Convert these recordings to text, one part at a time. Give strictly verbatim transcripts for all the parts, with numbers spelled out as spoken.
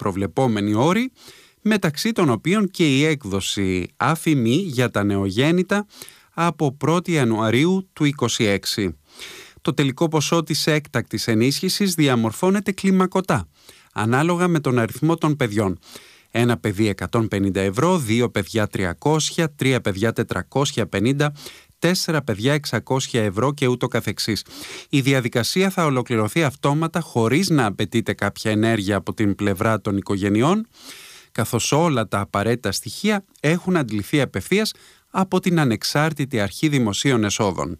προβλεπόμενοι όροι, μεταξύ των οποίων και η έκδοση άφημη για τα νεογέννητα από πρώτη Ιανουαρίου του είκοσι έξι. Το τελικό ποσό της έκτακτης ενίσχυσης διαμορφώνεται κλιμακωτά, ανάλογα με τον αριθμό των παιδιών. Ένα παιδί εκατόν πενήντα ευρώ, δύο παιδιά τριακόσια, τρία παιδιά τετρακόσια πενήντα, τέσσερα παιδιά εξακόσια ευρώ και ούτω καθεξής. Η διαδικασία θα ολοκληρωθεί αυτόματα χωρίς να απαιτείται κάποια ενέργεια από την πλευρά των οικογενειών, καθώς όλα τα απαραίτητα στοιχεία έχουν αντληθεί απευθείας από την Ανεξάρτητη Αρχή Δημοσίων Εσόδων.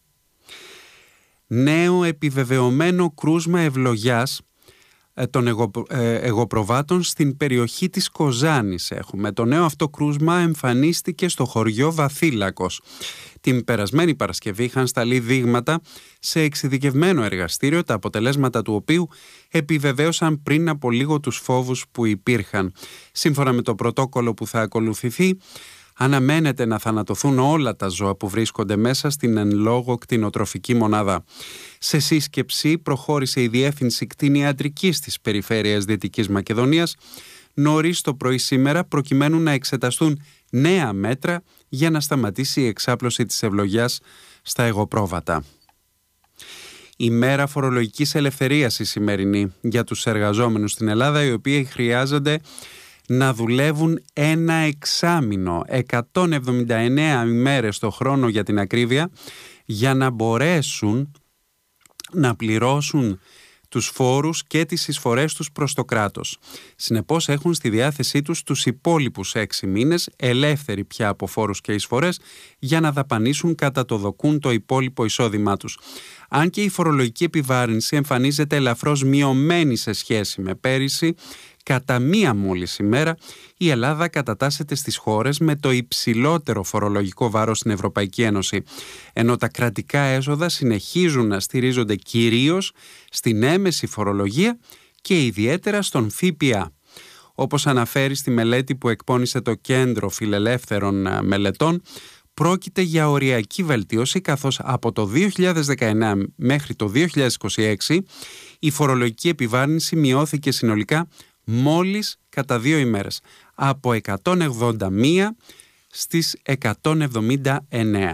Νέο επιβεβαιωμένο κρούσμα ευλογιάς των εγω, ε, εγωπροβάτων στην περιοχή της Κοζάνης έχουμε. Το νέο αυτό κρούσμα εμφανίστηκε στο χωριό Βαθύλακος. Την περασμένη Παρασκευή είχαν σταλεί δείγματα σε εξειδικευμένο εργαστήριο, τα αποτελέσματα του οποίου επιβεβαίωσαν πριν από λίγο τους φόβους που υπήρχαν. Σύμφωνα με το πρωτόκολλο που θα ακολουθηθεί, αναμένεται να θανατωθούν όλα τα ζώα που βρίσκονται μέσα στην εν λόγω κτηνοτροφική μονάδα. Σε σύσκεψη προχώρησε η Διεύθυνση Κτηνιατρικής της Περιφέρειας Δυτικής Μακεδονίας νωρίς το πρωί σήμερα, προκειμένου να εξεταστούν νέα μέτρα για να σταματήσει η εξάπλωση της ευλογιάς στα εγωπρόβατα. Η μέρα φορολογικής ελευθερίας η σημερινή για τους εργαζόμενους στην Ελλάδα, οι οποίοι χρειάζονται να δουλεύουν ένα εξάμηνο, εκατόν εβδομήντα εννέα ημέρες το χρόνο για την ακρίβεια, για να μπορέσουν να πληρώσουν τους φόρους και τις εισφορές τους προς το κράτος. Συνεπώς έχουν στη διάθεσή τους τους υπόλοιπους έξι μήνες, ελεύθεροι πια από φόρους και εισφορές, για να δαπανίσουν κατά το δοκούν το υπόλοιπο εισόδημά τους. Αν και η φορολογική επιβάρυνση εμφανίζεται ελαφρώς μειωμένη σε σχέση με πέρυσι, κατά μία μόλις ημέρα, η Ελλάδα κατατάσσεται στις χώρες με το υψηλότερο φορολογικό βάρος στην Ευρωπαϊκή Ένωση, ενώ τα κρατικά έσοδα συνεχίζουν να στηρίζονται κυρίως στην έμεση φορολογία και ιδιαίτερα στον ΦΠΑ. Όπως αναφέρει στη μελέτη που εκπώνησε το Κέντρο Φιλελεύθερων Μελετών, πρόκειται για οριακή βελτίωση, καθώς από το δύο χιλιάδες δεκαεννέα μέχρι το δύο χιλιάδες είκοσι έξι η φορολογική επιβάρυνση μειώθηκε συνολικά μόλις κατά δύο ημέρες, από εκατόν ογδόντα μία στις εκατόν εβδομήντα εννέα.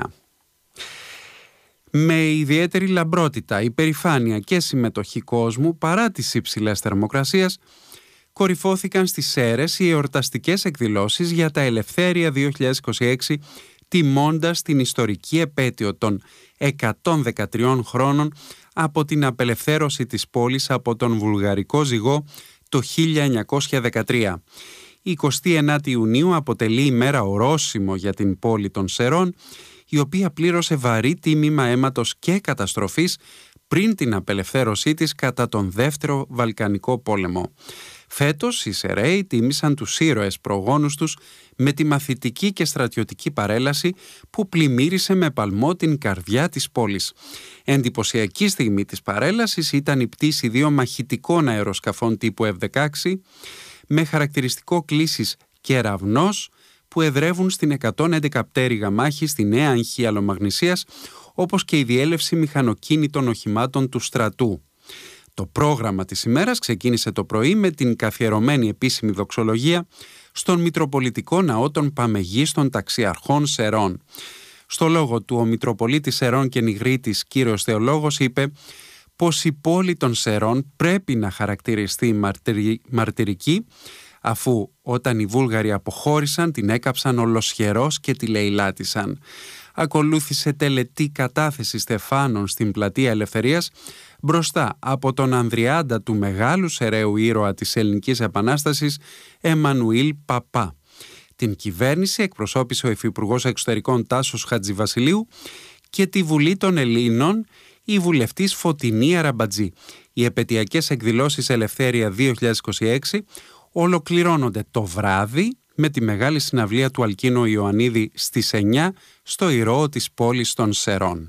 Με ιδιαίτερη λαμπρότητα, υπερηφάνεια και συμμετοχή κόσμου, παρά τις υψηλές θερμοκρασίες, κορυφώθηκαν στις Σέρρες οι εορταστικές εκδηλώσεις για τα Ελευθέρια δύο χιλιάδες είκοσι έξι, τιμώντας την ιστορική επέτειο των εκατόν δεκατρία χρόνων από την απελευθέρωση της πόλης από τον βουλγαρικό ζυγό το χίλια εννιακόσια δεκατρία. Η εικοστή ενάτη Ιουνίου αποτελεί ημέρα ορόσημο για την πόλη των Σερών, η οποία πλήρωσε βαρύ τίμημα αίματος και καταστροφής πριν την απελευθέρωσή της κατά τον Δεύτερο Βαλκανικό Πόλεμο. Φέτος οι Σεραίοι τίμησαν τους ήρωες προγόνους τους με τη μαθητική και στρατιωτική παρέλαση που πλημμύρισε με παλμό την καρδιά της πόλης. Εντυπωσιακή στιγμή της παρέλασης ήταν η πτήση δύο μαχητικών αεροσκαφών τύπου εφ δεκαέξι με χαρακτηριστικό κλίσης κεραυνός που εδρεύουν στην εκατόν έντεκα πτέρυγα μάχη στη Νέα Αγχή Αλομαγνησίας, όπως και η διέλευση μηχανοκίνητων οχημάτων του στρατού. Το πρόγραμμα της ημέρας ξεκίνησε το πρωί με την καθιερωμένη επίσημη δοξολογία στον Μητροπολιτικό Ναό των Παμεγίστων Ταξιαρχών Σερών. Στο λόγο του, ο Μητροπολίτης Σερών και Νιγρίτης κύριος Θεολόγος είπε πως η πόλη των Σερών πρέπει να χαρακτηριστεί μαρτυρι... μαρτυρική, αφού όταν οι Βούλγαροι αποχώρησαν την έκαψαν ολοσχερός και τη λαιλάτισαν. Ακολούθησε τελετή κατάθεση στεφάνων στην Πλατεία Ελευθερίας μπροστά από τον Ανδριάντα του μεγάλου Σεραίου ήρωα της Ελληνικής Επανάστασης, Εμμανουήλ Παπά. Την κυβέρνηση εκπροσώπησε ο Υφυπουργός Εξωτερικών Τάσος Χατζηβασιλείου και τη Βουλή των Ελλήνων η βουλευτής Φωτεινή Αραμπατζή. Οι επετειακές εκδηλώσεις Ελευθέρια δύο χιλιάδες είκοσι έξι ολοκληρώνονται το βράδυ με τη μεγάλη συναυλία του Αλκίνο Ιωαννίδη στις εννιά στο ηρώο της πόλης των Σερών.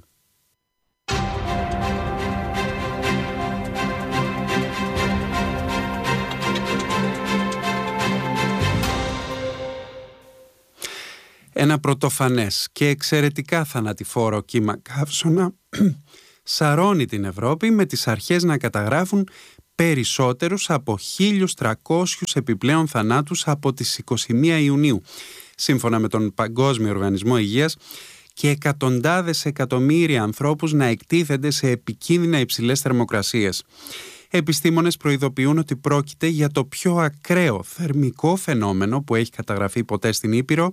Ένα πρωτοφανές και εξαιρετικά θανατηφόρο κύμα καύσωνα σαρώνει την Ευρώπη, με τις αρχές να καταγράφουν περισσότερους από χίλιους τριακόσιους επιπλέον θανάτους από τις είκοσι μία Ιουνίου, σύμφωνα με τον Παγκόσμιο Οργανισμό Υγείας, και εκατοντάδες εκατομμύρια ανθρώπους να εκτίθενται σε επικίνδυνα υψηλές θερμοκρασίες. Επιστήμονες προειδοποιούν ότι πρόκειται για το πιο ακραίο θερμικό φαινόμενο που έχει καταγραφεί ποτέ στην Ήπειρο,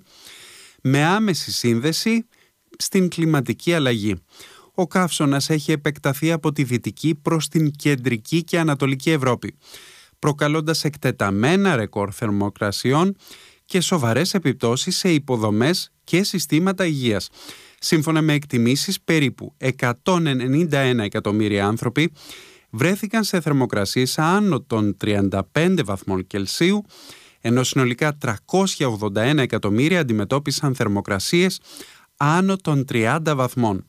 με άμεση σύνδεση στην κλιματική αλλαγή. Ο καύσωνας έχει επεκταθεί από τη δυτική προς την κεντρική και ανατολική Ευρώπη, προκαλώντας εκτεταμένα ρεκόρ θερμοκρασιών και σοβαρές επιπτώσεις σε υποδομές και συστήματα υγείας. Σύμφωνα με εκτιμήσεις, περίπου εκατόν ενενήντα ένα εκατομμύρια άνθρωποι βρέθηκαν σε θερμοκρασίες άνω των τριάντα πέντε βαθμών Κελσίου, ενώ συνολικά τριακόσια ογδόντα ένα εκατομμύρια αντιμετώπισαν θερμοκρασίες άνω των τριάντα βαθμών.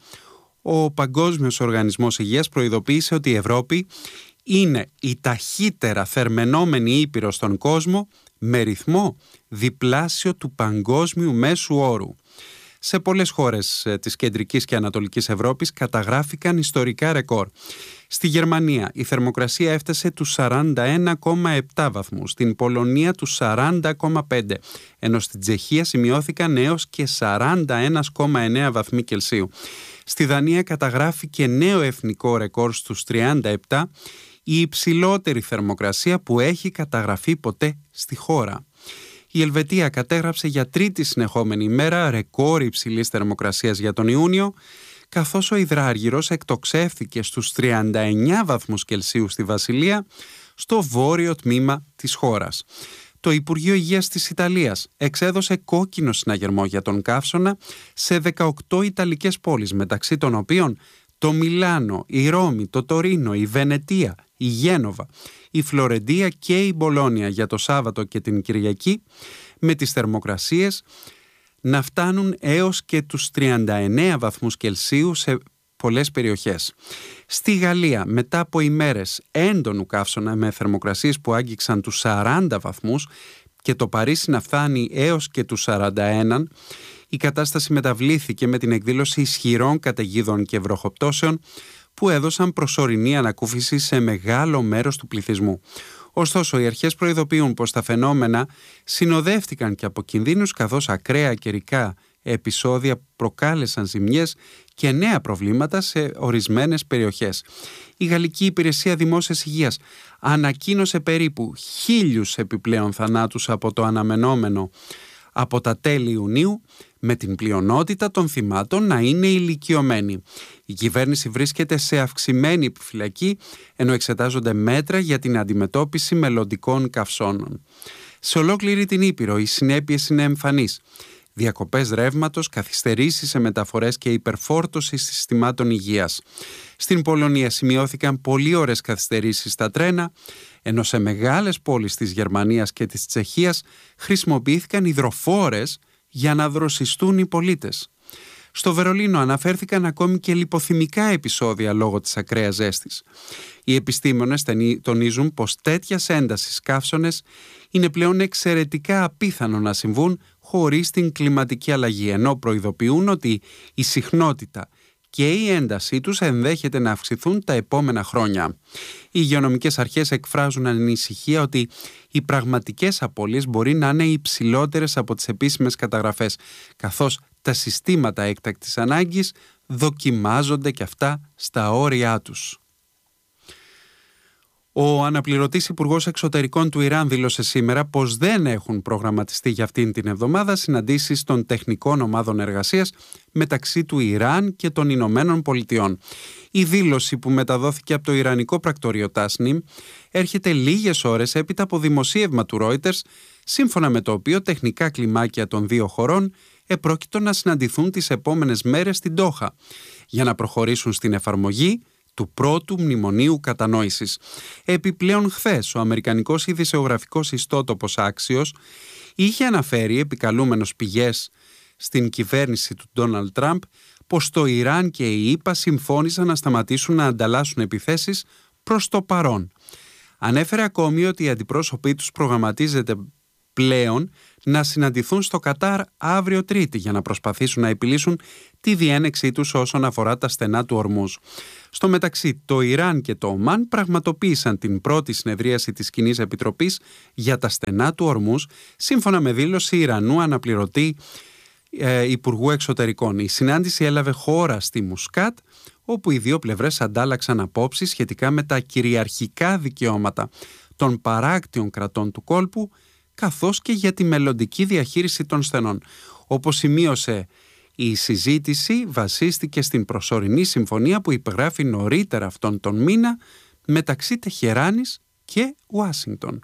Ο Παγκόσμιος Οργανισμός Υγείας προειδοποίησε ότι η Ευρώπη είναι η ταχύτερα θερμαινόμενη ήπειρο στον κόσμο, με ρυθμό διπλάσιο του παγκόσμιου μέσου όρου. Σε πολλές χώρες της κεντρικής και ανατολικής Ευρώπης καταγράφηκαν ιστορικά ρεκόρ. Στη Γερμανία η θερμοκρασία έφτασε τους σαράντα ένα κόμμα επτά βαθμούς, στην Πολωνία τους σαράντα κόμμα πέντε, ενώ στην Τσεχία σημειώθηκαν έως και σαράντα ένα κόμμα εννέα βαθμοί Κελσίου. Στη Δανία καταγράφηκε νέο εθνικό ρεκόρ στους τριάντα επτά, η υψηλότερη θερμοκρασία που έχει καταγραφεί ποτέ στη χώρα. Η Ελβετία κατέγραψε για τρίτη συνεχόμενη ημέρα ρεκόρ υψηλής θερμοκρασίας για τον Ιούνιο, καθώς ο υδράργυρος εκτοξεύθηκε στους τριάντα εννέα βαθμούς Κελσίου στη Βασιλεία, στο βόρειο τμήμα της χώρας. Το Υπουργείο Υγείας της Ιταλίας εξέδωσε κόκκινο συναγερμό για τον καύσωνα σε δεκαοκτώ ιταλικές πόλεις, μεταξύ των οποίων το Μιλάνο, η Ρώμη, το Τωρίνο, η Βενετία, η Γένοβα, η Φλωρεντία και η Μπολόνια για το Σάββατο και την Κυριακή, με τις θερμοκρασίες να φτάνουν έως και τους τριάντα εννέα βαθμούς Κελσίου σε πολλές περιοχές. Στη Γαλλία, μετά από ημέρες έντονου καύσωνα με θερμοκρασίες που άγγιξαν τους σαράντα βαθμούς και το Παρίσι να φτάνει έως και τους σαράντα ένα, η κατάσταση μεταβλήθηκε με την εκδήλωση ισχυρών καταιγίδων και βροχοπτώσεων που έδωσαν προσωρινή ανακούφιση σε μεγάλο μέρος του πληθυσμού. Ωστόσο, οι αρχές προειδοποιούν πως τα φαινόμενα συνοδεύτηκαν και από κινδύνους, καθώς ακραία καιρικά επεισόδια προκάλεσαν ζημιές και νέα προβλήματα σε ορισμένες περιοχές. Η Γαλλική Υπηρεσία Δημόσιας Υγείας ανακοίνωσε περίπου χίλιους επιπλέον θανάτους από το αναμενόμενο από τα τέλη Ιουνίου, με την πλειονότητα των θυμάτων να είναι ηλικιωμένοι. Η κυβέρνηση βρίσκεται σε αυξημένη επιφυλακή, ενώ εξετάζονται μέτρα για την αντιμετώπιση μελλοντικών καυσώνων. Σε ολόκληρη την Ήπειρο οι συνέπειες είναι εμφανείς. Διακοπές ρεύματος, καθυστερήσεις σε μεταφορές και υπερφόρτωση συστημάτων υγείας. Στην Πολωνία σημειώθηκαν πολύ ώρες καθυστερήσεις στα τρένα, ενώ σε μεγάλες πόλεις της Γερμανίας και της Τσεχίας χρησιμοποιήθηκαν υδροφόρες για να δροσιστούν οι πολίτες. Στο Βερολίνο αναφέρθηκαν ακόμη και λιποθυμικά επεισόδια λόγω της ακραίας ζέστης. Οι επιστήμονες τονίζουν πως τέτοιας έντασης καύσωνες είναι πλέον εξαιρετικά απίθανο να συμβούν χωρίς την κλιματική αλλαγή, ενώ προειδοποιούν ότι η συχνότητα και η έντασή τους ενδέχεται να αυξηθούν τα επόμενα χρόνια. Οι υγειονομικές αρχές εκφράζουν ανησυχία ότι οι πραγματικές απώλειες μπορεί να είναι υψηλότερες από τις επίσημες καταγραφές, καθώς τα συστήματα έκτακτης ανάγκης δοκιμάζονται και αυτά στα όρια τους. Ο αναπληρωτής Υπουργός Εξωτερικών του Ιράν δήλωσε σήμερα πως δεν έχουν προγραμματιστεί για αυτήν την εβδομάδα συναντήσεις των τεχνικών ομάδων εργασίας μεταξύ του Ιράν και των Ηνωμένων Πολιτειών. Η δήλωση, που μεταδόθηκε από το Ιρανικό πρακτορείο Tasnim, έρχεται λίγες ώρες έπειτα από δημοσίευμα του Reuters, σύμφωνα με το οποίο τεχνικά κλιμάκια των δύο χωρών επρόκειτο να συναντηθούν τις επόμενες μέρες στην Ντόχα για να προχωρήσουν στην εφαρμογή του πρώτου μνημονίου κατανόησης. Επιπλέον, χθες ο αμερικανικός ειδησεογραφικός ιστότοπος Axios είχε αναφέρει, επικαλούμενος πηγές στην κυβέρνηση του Ντόναλντ Τραμπ, πως το Ιράν και οι ΗΠΑ συμφώνησαν να σταματήσουν να ανταλλάσσουν επιθέσεις προς το παρόν. Ανέφερε ακόμη ότι οι αντιπρόσωποι τους προγραμματίζεται πλέον να συναντηθούν στο Κατάρ αύριο Τρίτη για να προσπαθήσουν να επιλύσουν τη διένεξή τους όσον αφορά τα στενά του Ορμούζ. Στο μεταξύ, το Ιράν και το Ομάν πραγματοποίησαν την πρώτη συνεδρίαση της Κοινής Επιτροπής για τα στενά του Ορμούζ, σύμφωνα με δήλωση Ιρανού αναπληρωτή ε, Υπουργού Εξωτερικών. Η συνάντηση έλαβε χώρα στη Μουσκάτ, όπου οι δύο πλευρές αντάλλαξαν απόψεις σχετικά με τα κυριαρχικά δικαιώματα των παράκτιων κρατών του κόλπου, καθώς και για τη μελλοντική διαχείριση των στενών. Όπως σημείωσε, η συζήτηση βασίστηκε στην προσωρινή συμφωνία που υπεγράφει νωρίτερα αυτόν τον μήνα μεταξύ Τεχεράνης και Ουάσιγκτον.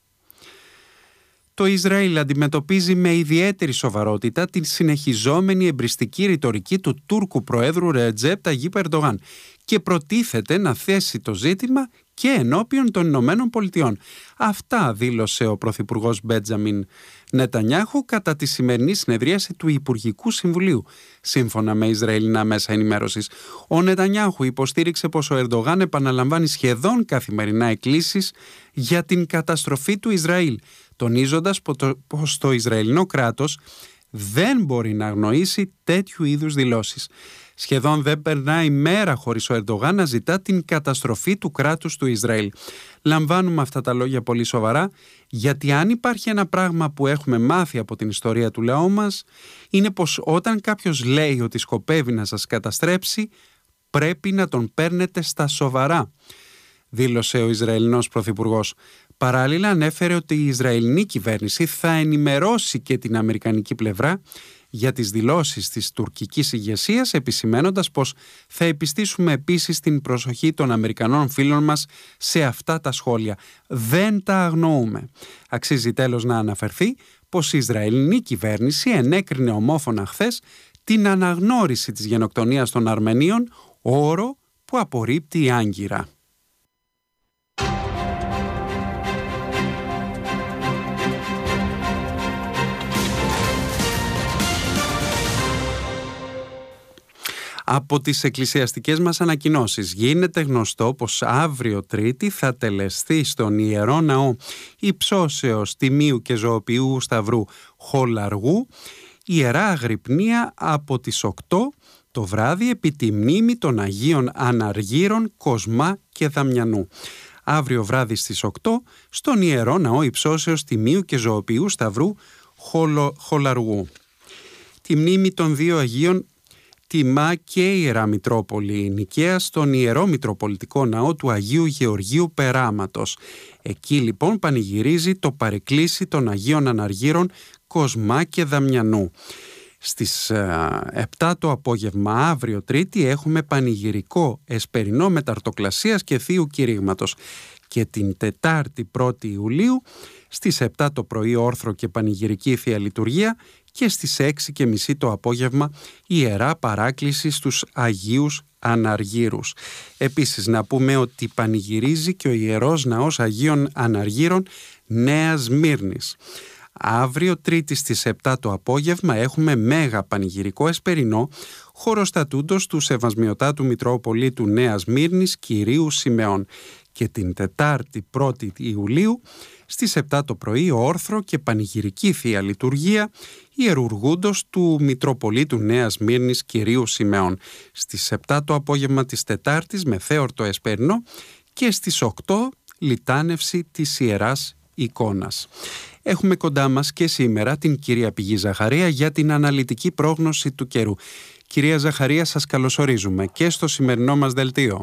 Το Ισραήλ αντιμετωπίζει με ιδιαίτερη σοβαρότητα την συνεχιζόμενη εμπριστική ρητορική του Τούρκου Προέδρου Ρετζέπ Ταγίπ Ερντογάν και προτίθεται να θέσει το ζήτημα και ενώπιον των Ηνωμένων Πολιτειών. Αυτά δήλωσε ο Πρωθυπουργός Μπέντζαμιν Νετανιάχου κατά τη σημερινή συνεδρίαση του Υπουργικού Συμβουλίου, σύμφωνα με Ισραηλινά μέσα ενημέρωσης. Ο Νετανιάχου υποστήριξε πως ο Ερντογάν επαναλαμβάνει σχεδόν καθημερινά εκκλήσεις για την καταστροφή του Ισραήλ, τονίζοντας πως το Ισραηλινό κράτος δεν μπορεί να αγνοήσει τέτοιου είδους δηλώσεις. Σχεδόν δεν περνάει μέρα χωρίς ο Ερντογάν να ζητά την καταστροφή του κράτους του Ισραήλ. Λαμβάνουμε αυτά τα λόγια πολύ σοβαρά, γιατί αν υπάρχει ένα πράγμα που έχουμε μάθει από την ιστορία του λαού μας, είναι πως όταν κάποιος λέει ότι σκοπεύει να σας καταστρέψει, πρέπει να τον παίρνετε στα σοβαρά, δήλωσε ο Ισραηλινός Πρωθυπουργός. Παράλληλα ανέφερε ότι η Ισραηλινή κυβέρνηση θα ενημερώσει και την αμερικανική πλευρά για τις δηλώσεις της τουρκικής ηγεσίας, επισημένοντας πως θα επιστήσουμε επίσης την προσοχή των Αμερικανών φίλων μας σε αυτά τα σχόλια. Δεν τα αγνοούμε. Αξίζει τέλος να αναφερθεί πως η Ισραηλινή κυβέρνηση ενέκρινε ομόφωνα χθες την αναγνώριση της γενοκτονίας των Αρμενίων, όρο που απορρίπτει η Άγκυρα. Από τις εκκλησιαστικές μας ανακοινώσεις γίνεται γνωστό πως αύριο Τρίτη θα τελεσθεί στον Ιερό Ναό Υψώσεως Τιμίου και Ζωοποιού Σταυρού Χολαργού Ιερά Αγρυπνία από τις οκτώ το βράδυ επί τη μνήμη των Αγίων Αναργύρων Κοσμά και Δαμιανού. Αύριο βράδυ στις οκτώ στον Ιερό Ναό Υψώσεως Τιμίου και Ζωοποιού Σταυρού Χολο, Χολαργού. Τη μνήμη των δύο Αγίων τιμά και η Ιερά Μητρόπολη Νικαία στον Ιερό Μητροπολιτικό Ναό του Αγίου Γεωργίου Περάματος. Εκεί λοιπόν πανηγυρίζει το παρεκκλήσι των Αγίων Αναργύρων Κοσμά και Δαμιανού. Στις επτά το απόγευμα αύριο Τρίτη έχουμε πανηγυρικό εσπερινό μεταρτοκλασίας και θείου κηρύγματος. Και την Τετάρτη πρώτη Ιουλίου στις επτά το πρωί όρθρο και πανηγυρική Θεία Λειτουργία και στις έξι και μισή το απόγευμα Ιερά Παράκληση στους Αγίους Αναργύρους. Επίσης να πούμε ότι πανηγυρίζει και ο Ιερός Ναός Αγίων Αναργύρων Νέας Σμύρνης. Αύριο Τρίτη στις επτά το απόγευμα έχουμε μέγα πανηγυρικό εσπερινό χωροστατούντος του Σεβασμιωτάτου Μητροπολίτου Νέας Σμύρνης Κυρίου Σιμεών. Και την Τετάρτη πρώτη Ιουλίου στις επτά το πρωί όρθρο και πανηγυρική Θεία Λειτουργία ιερουργούντος του Μητροπολίτου Νέας Σμύρνης Κυρίου Σιμεών. Στις επτά το απόγευμα της Τετάρτης με θέορτο εσπερινό και στις οκτώ λιτάνευση της Ιεράς Εικόνας. Έχουμε κοντά μας και σήμερα την κυρία Πηγή Ζαχαρία για την αναλυτική πρόγνωση του καιρού. Κυρία Ζαχαρία, σας καλωσορίζουμε και στο σημερινό μας δελτίο.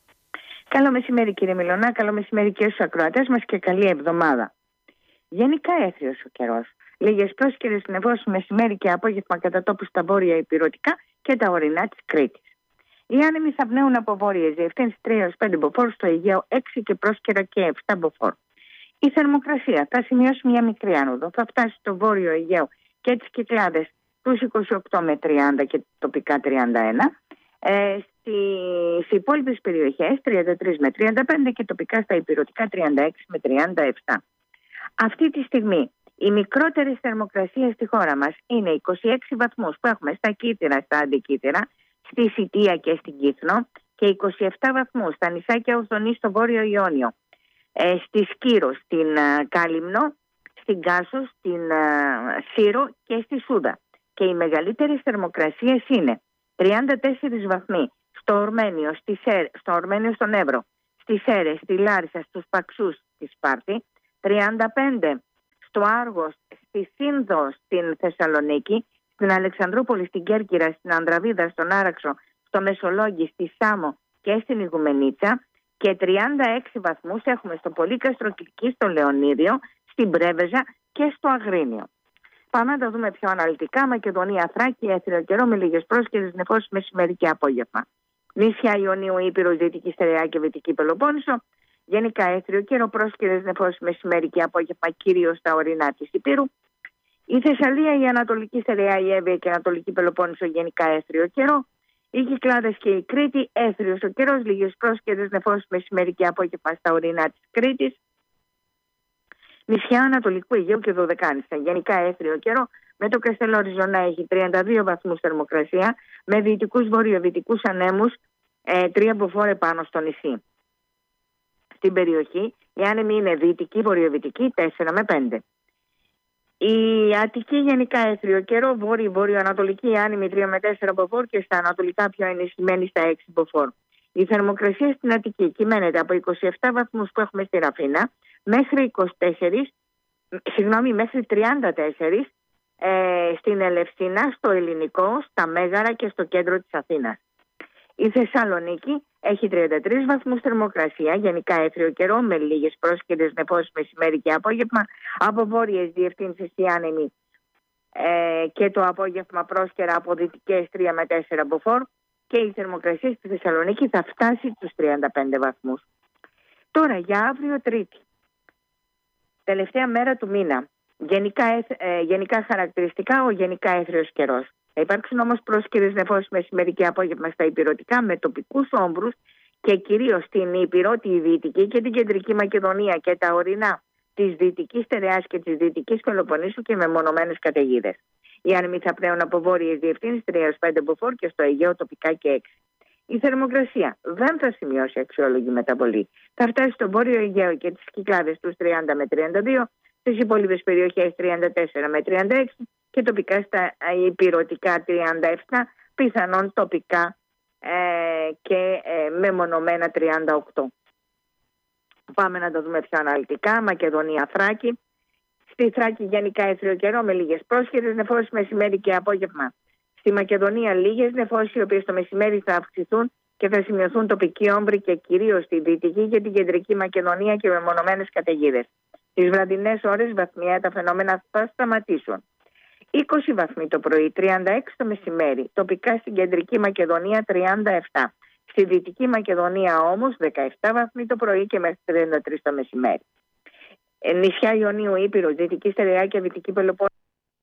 Καλό μεσημέρι κύριε Μιλωνά, καλό μεσημέρι και στους ακροατές μας και καλή εβδομάδα. Γενικά έθριος ο καιρός. Λίγες πρόσκαιρες νεφώσεις μεσημέρι και απόγευμα κατά τόπου στα βόρεια υπηρετικά και τα ορεινά της Κρήτης. Οι άνεμοι θα πνέουν από βόρειες διευθύνσεις τρία έως πέντε μποφόρ, στο Αιγαίο έξι και πρόσκαιρα και επτά μποφόρ. Η θερμοκρασία θα σημειώσει μια μικρή άνοδο, θα φτάσει στο βόρειο Αιγαίο και τις Κυκλάδες τους είκοσι οκτώ με τριάντα και τοπικά τριάντα ένα. Ε, στις υπόλοιπες περιοχές τριάντα τρία με τριάντα πέντε και τοπικά στα υπηρετικά τριάντα έξι με τριάντα επτά. Αυτή τη στιγμή οι μικρότερες θερμοκρασίες στη χώρα μας είναι είκοσι έξι βαθμούς που έχουμε στα Κύτταρα, στα Αντικύτταρα, στη Σιτία και στην Κύθνο και είκοσι επτά βαθμούς στα νησάκια Ορθονή στο Βόρειο Ιόνιο, ε, στη Σκύρο, στην uh, Κάλυμνο, στη στην Κάσο, στην uh, Σύρο και στη Σούδα. Και οι μεγαλύτερες θερμοκρασίες είναι τριάντα τέσσερις βαθμοί στο Ορμένιο, στη Σέρ, στο Ορμένιο στον Εύρο, στη Σέρες, στη Λάρισα, στους Παξούς, στη Σπάρτη, τριάντα πέντε στο Άργος, στη Σύνδο, στην Θεσσαλονίκη, στην Αλεξανδρούπολη, στην Κέρκυρα, στην Ανδραβίδα, στον Άραξο, στο Μεσολόγγι, στη Σάμο και στην Ιγουμενίτσα, και τριάντα έξι βαθμούς έχουμε στο Πολύκαστρο Κιλκή, στο Λεωνίδιο, στην Πρέβεζα και στο Αγρίνιο. Πάμε να τα δούμε πιο αναλυτικά. Μακεδονία, Θράκη, έθριο καιρό με λίγες πρόσχερες νεφώσεις μεσημέρι και απόγευμα. Νησιά Ιωνίου, Ήπειρος, Δυτική Στερεά και Βυτική Πελοπόννησο. Γενικά έθριο καιρό, πρόσχερες νεφώσεις μεσημέρι και απόγευμα, κυρίως στα ορεινά της Υπήρου. Η Θεσσαλία, η Ανατολική Στερεά, η Εύβοια και η Ανατολική Πελοπόννησο, γενικά έθριο καιρό. Οι Κυκλάδες και η Κρήτη, έθριος ο καιρός, λίγες πρόσχερες νεφώσεις μεσημέρι και απόγευμα στα ορεινά της Κρήτης. Νησιά Ανατολικού Αιγαίου και Δωδεκάνησα, γενικά έθριο καιρό, με το Καστελόριζο να έχει τριάντα δύο βαθμούς θερμοκρασία, με δυτικούς βορειοδυτικούς ανέμους, ε, τρία μποφόρ πάνω στο νησί. Στην περιοχή οι άνεμοι είναι δυτικοί, βορειοδυτικοί, τέσσερα με πέντε. Η Αττική, γενικά έθριο καιρό, βόρειο-βορειοανατολική άνεμοι τρία με τέσσερα μποφόρ και στα ανατολικά πιο ενισχυμένη στα έξι μποφόρ. Η θερμοκρασία στην Αττική κυμαίνεται από είκοσι επτά βαθμούς που έχουμε στη Ραφίνα μέχρι είκοσι τέσσερα, συγγνώμη, μέχρι τριάντα τέσσερα ε, στην Ελευσίνα, στο Ελληνικό, στα Μέγαρα και στο κέντρο της Αθήνας. Η Θεσσαλονίκη έχει τριάντα τρεις βαθμούς θερμοκρασία, γενικά έθριο καιρό, με λίγες πρόσχερες νεφώσεις μεσημέρι και απόγευμα, από βόρειες διευθύνσεις οι άνεμοι ε, και το απόγευμα πρόσχερα από δυτικές τρία με τέσσερα μποφόρ, και η θερμοκρασία στη Θεσσαλονίκη θα φτάσει τους τριάντα πέντε βαθμούς. Τώρα για αύριο Τρίτη, τελευταία μέρα του μήνα, γενικά, ε, γενικά χαρακτηριστικά ο γενικά έθριος καιρός. Θα υπάρξουν όμως πρόσχερες νεφώσεις μεσημέρι και απόγευμα στα υπηρετικά με τοπικούς όμπρους και κυρίως στην Ήπειρο, τη Δυτική και την Κεντρική Μακεδονία και τα ορεινά της Δυτικής Στερεάς και της Δυτικής Πελοποννήσου και με μονομένες καταιγίδες. Οι άνεμοι θα πνέουν από βόρειες διευθύνσεις τρία με πέντε μποφόρ και στο Αιγαίο τοπικά και έξι. Η θερμοκρασία δεν θα σημειώσει αξιόλογη μεταβολή. Θα φτάσει στο βόρειο Αιγαίο και τις Κυκλάδες τους τριάντα με τριάντα δύο, στις υπόλοιπες περιοχές τριάντα τέσσερα με τριάντα έξι και τοπικά στα υπηρετικά τριάντα επτά, πιθανόν τοπικά ε, και ε, μεμονωμένα τριάντα οκτώ. Πάμε να το δούμε πιο αναλυτικά. Μακεδονία, Θράκη. Στη Θράκη γενικά έθριο καιρό με λίγες πρόσχερες νεφώσεις μεσημέρι και απόγευμα. Στη Μακεδονία λίγες νεφώσεις, οι οποίες το μεσημέρι θα αυξηθούν και θα σημειωθούν τοπικοί όμπροι και κυρίως στη Δυτική και την Κεντρική Μακεδονία και μεμονωμένες καταιγίδες. Τις βραδινές ώρες βαθμιαία τα φαινόμενα θα σταματήσουν. είκοσι βαθμοί το πρωί, τριάντα έξι το μεσημέρι. Τοπικά στην Κεντρική Μακεδονία τριάντα επτά. Στη Δυτική Μακεδονία όμως δεκαεπτά βαθμοί το πρωί και μέχρι τριάντα τρεις το μεσημέρι. Ε, νησιά Ιωνίου, Ήπειρος, Δυτική Στερεά και Δυτική Πελοπόννησο.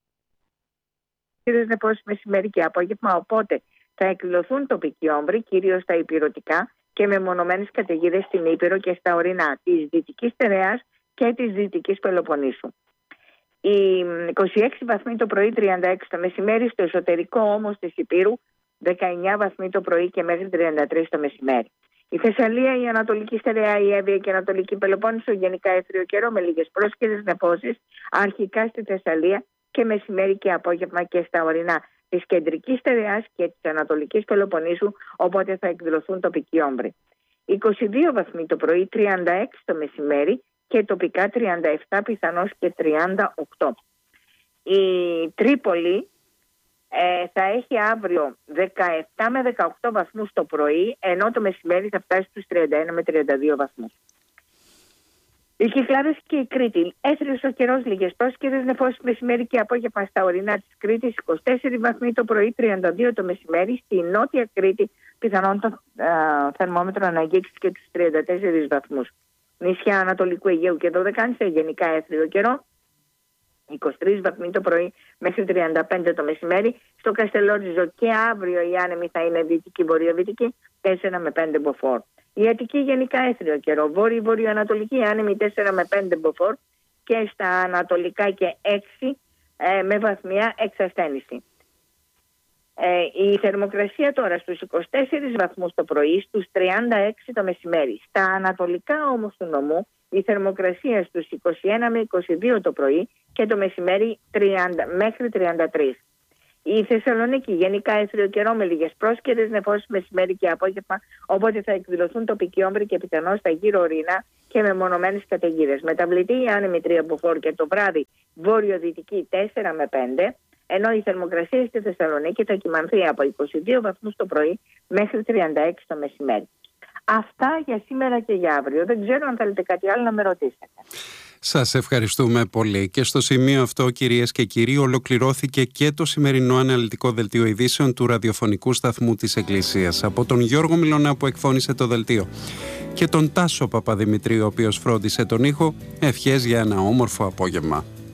Νεφώσεις μεσημέρι και απόγευμα, οπότε θα εκδηλωθούν τοπικοί όμπροι, κυρίως στα υπηρετικά και με μονομένες καταιγίδες στην Ήπειρο και στα ορεινά της Δυτικής Στερεάς και της Δυτικής Πελοποννήσου. Οι είκοσι έξι βαθμοί το πρωί, τριάντα έξι το μεσημέρι. Στο εσωτερικό όμως της Υπήρου δεκαεννιά βαθμοί το πρωί και μέχρι τριάντα τρεις το μεσημέρι. Η Θεσσαλία, η Ανατολική Στερεά, η Εύβοια και η Ανατολική Πελοπόννησο, γενικά έθριο καιρό με λίγες πρόσχερες νεφώσεις, αρχικά στη Θεσσαλία και μεσημέρι και απόγευμα και στα ορεινά της Κεντρικής Στερεάς και της Ανατολικής Πελοποννήσου, οπότε θα εκδηλωθούν τοπικοί όμπροι. είκοσι δύο βαθμοί το πρωί, τριάντα έξι το μεσημέρι και τοπικά τριάντα επτά, πιθανώς και τριάντα οκτώ. Η Τρίπολη ε, θα έχει αύριο δεκαεπτά με δεκαοκτώ βαθμούς το πρωί, ενώ το μεσημέρι θα φτάσει στους τριάντα ένα με τριάντα δύο βαθμούς. Οι Κυκλάδες και η Κρήτη. Έθριος ο καιρός, λίγες πρόσχερες νεφώσεις μεσημέρι και απόγευμα στα ορεινά της Κρήτης, είκοσι τέσσερα βαθμοί το πρωί, τριάντα δύο το μεσημέρι. Στη Νότια Κρήτη πιθανόν το α, θερμόμετρο να αγγίξει και τους τριάντα τέσσερις βαθμούς. Νησιά Ανατολικού Αιγαίου και Δωδεκάνησα, γενικά έθριο καιρό, είκοσι τρεις βαθμοί το πρωί μέχρι τριάντα πέντε το μεσημέρι. Στο Καστελόριζο και αύριο οι άνεμοι θα είναι δυτική βορειοδυτική, τέσσερα με πέντε μποφόρ. Η Αττική γενικά έθριο καιρό, βόρειο-βορειοανατολική άνεμοι τέσσερα με πέντε μποφόρ και στα ανατολικά και έξι ε, με βαθμιά εξασθένηση. Ε, η θερμοκρασία τώρα στους είκοσι τέσσερις βαθμούς το πρωί, στους τριάντα έξι το μεσημέρι. Στα ανατολικά όμως του νομού η θερμοκρασία στους είκοσι ένα με είκοσι δύο το πρωί και το μεσημέρι τριάντα μέχρι τριάντα τρία. Η Θεσσαλονίκη γενικά έθριο καιρό με λίγες πρόσκαιρες νεφώσεις μεσημέρι και απόγευμα, οπότε θα εκδηλωθούν τοπικοί όμβροι και πιθανώς στα γύρω ορεινά και με μονομένες καταιγίδες. Μεταβλητή η άνεμη τρία μποφόρ και το βράδυ βόρειο-δυτική τέσσερα με πέντε, ενώ η θερμοκρασία στη Θεσσαλονίκη θα κυμανθεί από είκοσι δύο βαθμούς το πρωί μέχρι τριάντα έξι το μεσημέρι. Αυτά για σήμερα και για αύριο. Δεν ξέρω αν θέλετε κάτι άλλο να με ρωτήσετε. Σας ευχαριστούμε πολύ. Και στο σημείο αυτό, κυρίες και κύριοι, ολοκληρώθηκε και το σημερινό αναλυτικό δελτίο ειδήσεων του ραδιοφωνικού σταθμού της Εκκλησίας. Από τον Γιώργο Μιλωνά που εκφώνησε το δελτίο και τον Τάσο Παπαδημητρίου ο οποίος φρόντισε τον ήχο, ευχές για ένα όμορφο απόγευμα.